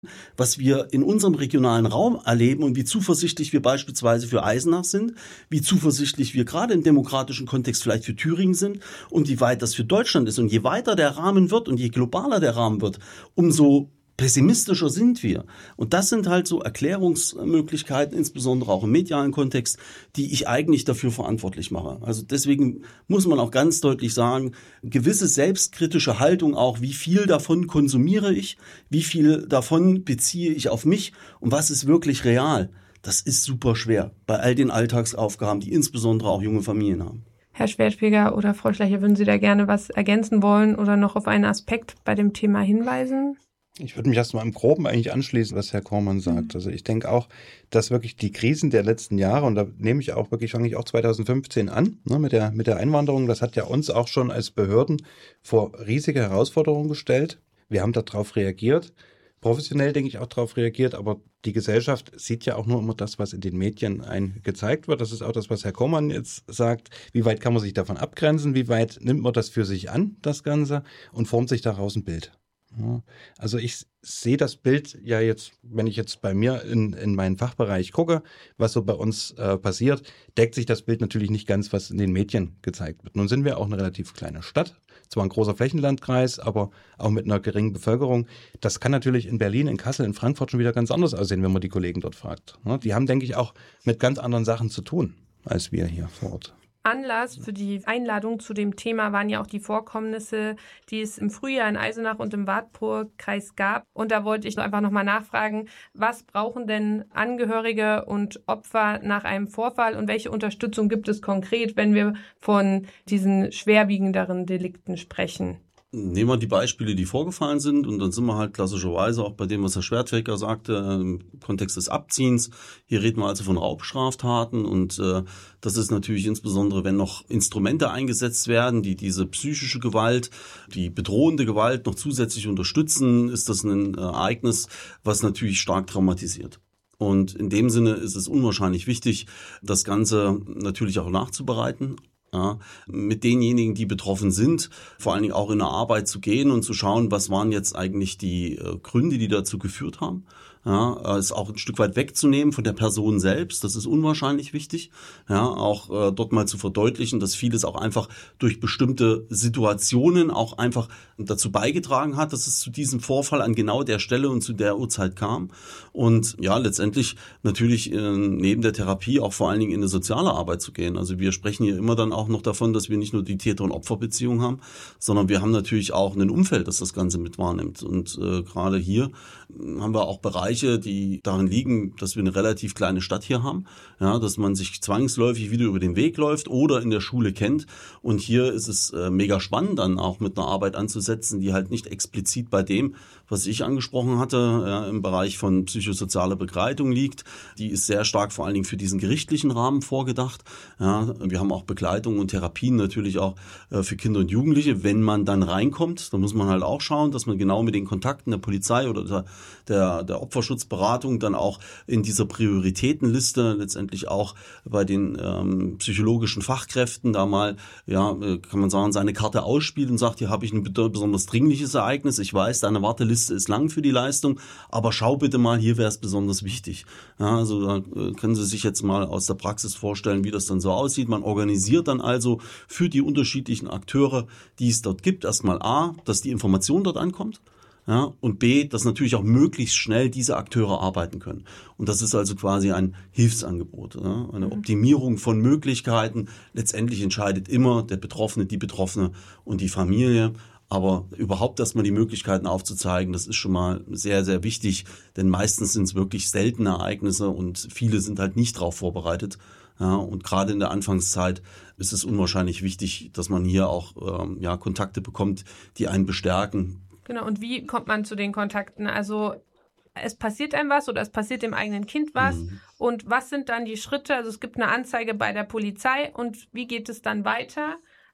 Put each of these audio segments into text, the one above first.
was wir in unserem regionalen Raum erleben und wie zuversichtlich wir beispielsweise für Eisenach sind, wie zuversichtlich wir gerade im demokratischen Kontext vielleicht für Thüringen sind und wie weit das für Deutschland ist. Und je weiter der Rahmen wird und je globaler der Rahmen wird, umso pessimistischer sind wir. Und das sind halt so Erklärungsmöglichkeiten, insbesondere auch im medialen Kontext, die ich eigentlich dafür verantwortlich mache. Also deswegen muss man auch ganz deutlich sagen, gewisse selbstkritische Haltung auch, wie viel davon konsumiere ich, wie viel davon beziehe ich auf mich und was ist wirklich real. Das ist super schwer bei all den Alltagsaufgaben, die insbesondere auch junge Familien haben. Herr Schwertfeger oder Frau Schleicher, würden Sie da gerne was ergänzen wollen oder noch auf einen Aspekt bei dem Thema hinweisen? Ich würde mich erstmal im Groben eigentlich anschließen, was Herr Kormann sagt. Also ich denke auch, dass wirklich die Krisen der letzten Jahre, und da nehme ich auch wirklich, fange ich auch 2015 an, ne, mit der Einwanderung, das hat ja uns auch schon als Behörden vor riesige Herausforderungen gestellt. Wir haben darauf reagiert, professionell denke ich auch darauf reagiert, aber die Gesellschaft sieht ja auch nur immer das, was in den Medien gezeigt wird. Das ist auch das, was Herr Kormann jetzt sagt. Wie weit kann man sich davon abgrenzen? Wie weit nimmt man das für sich an, das Ganze, und formt sich daraus ein Bild? Ja, also ich sehe das Bild ja jetzt, wenn ich jetzt bei mir in meinen Fachbereich gucke, was so bei uns passiert, deckt sich das Bild natürlich nicht ganz, was in den Medien gezeigt wird. Nun sind wir auch eine relativ kleine Stadt, zwar ein großer Flächenlandkreis, aber auch mit einer geringen Bevölkerung. Das kann natürlich in Berlin, in Kassel, in Frankfurt schon wieder ganz anders aussehen, wenn man die Kollegen dort fragt. Die haben, denke ich, auch mit ganz anderen Sachen zu tun, als wir hier vor Ort. Anlass für die Einladung zu dem Thema waren ja auch die Vorkommnisse, die es im Frühjahr in Eisenach und im Wartburgkreis gab. Und da wollte ich einfach nochmal nachfragen, was brauchen denn Angehörige und Opfer nach einem Vorfall und welche Unterstützung gibt es konkret, wenn wir von diesen schwerwiegenderen Delikten sprechen? Nehmen wir die Beispiele, die vorgefallen sind, und dann sind wir halt klassischerweise auch bei dem, was Herr Schwertfeger sagte, im Kontext des Abziehens. Hier reden wir also von Raubstraftaten, und das ist natürlich insbesondere, wenn noch Instrumente eingesetzt werden, die diese psychische Gewalt, die bedrohende Gewalt noch zusätzlich unterstützen, ist das ein Ereignis, was natürlich stark traumatisiert. Und in dem Sinne ist es unwahrscheinlich wichtig, das Ganze natürlich auch nachzubereiten. Ja, mit denjenigen, die betroffen sind, vor allen Dingen auch in eine Arbeit zu gehen und zu schauen, was waren jetzt eigentlich die Gründe, die dazu geführt haben. Ja, es auch ein Stück weit wegzunehmen von der Person selbst, das ist unwahrscheinlich wichtig. Ja, auch dort mal zu verdeutlichen, dass vieles auch einfach durch bestimmte Situationen auch einfach dazu beigetragen hat, dass es zu diesem Vorfall an genau der Stelle und zu der Uhrzeit kam. Und ja, letztendlich natürlich neben der Therapie auch vor allen Dingen in eine soziale Arbeit zu gehen. Also wir sprechen hier immer dann auch noch davon, dass wir nicht nur die Täter- und Opferbeziehung haben, sondern wir haben natürlich auch ein Umfeld, das das Ganze mit wahrnimmt. Und gerade hier haben wir auch Bereiche, die darin liegen, dass wir eine relativ kleine Stadt hier haben, ja, dass man sich zwangsläufig wieder über den Weg läuft oder in der Schule kennt. Und hier ist es mega spannend, dann auch mit einer Arbeit anzusetzen, die halt nicht explizit bei dem, was ich angesprochen hatte, ja, im Bereich von psychosozialer Begleitung liegt. Die ist sehr stark vor allen Dingen für diesen gerichtlichen Rahmen vorgedacht. Ja, wir haben auch Begleitung und Therapien natürlich auch für Kinder und Jugendliche. Wenn man dann reinkommt, dann muss man halt auch schauen, dass man genau mit den Kontakten der Polizei oder der Opferschutzberatung dann auch in dieser Prioritätenliste letztendlich auch bei den psychologischen Fachkräften da mal, ja, kann man sagen, seine Karte ausspielt und sagt, hier habe ich ein besonders dringliches Ereignis. Ich weiß, deine Warteliste ist lang für die Leistung, aber schau bitte mal, hier wäre es besonders wichtig. Ja, also da können Sie sich jetzt mal aus der Praxis vorstellen, wie das dann so aussieht. Man organisiert dann also für die unterschiedlichen Akteure, die es dort gibt, erstmal A, dass die Information dort ankommt. Ja, und B, dass natürlich auch möglichst schnell diese Akteure arbeiten können. Und das ist also quasi ein Hilfsangebot, ja, eine Optimierung von Möglichkeiten. Letztendlich entscheidet immer der Betroffene, die Betroffene und die Familie. Aber überhaupt erstmal die Möglichkeiten aufzuzeigen, das ist schon mal sehr, sehr wichtig. Denn meistens sind es wirklich seltene Ereignisse und viele sind halt nicht darauf vorbereitet. Ja, und gerade in der Anfangszeit ist es unwahrscheinlich wichtig, dass man hier auch Kontakte bekommt, die einen bestärken. Genau, und wie kommt man zu den Kontakten? Also es passiert einem was oder es passiert dem eigenen Kind was. Und was sind dann die Schritte? Also es gibt eine Anzeige bei der Polizei und wie geht es dann weiter?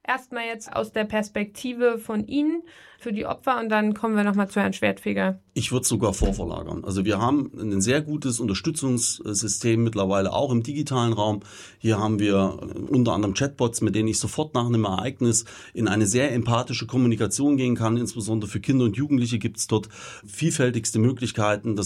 erstmal jetzt aus der Perspektive von Ihnen für die Opfer und dann kommen wir nochmal zu Herrn Schwertfeger. Ich würde sogar vorverlagern. Also wir haben ein sehr gutes Unterstützungssystem mittlerweile auch im digitalen Raum. Hier haben wir unter anderem Chatbots, mit denen ich sofort nach einem Ereignis in eine sehr empathische Kommunikation gehen kann. Insbesondere für Kinder und Jugendliche gibt es dort vielfältigste Möglichkeiten. Das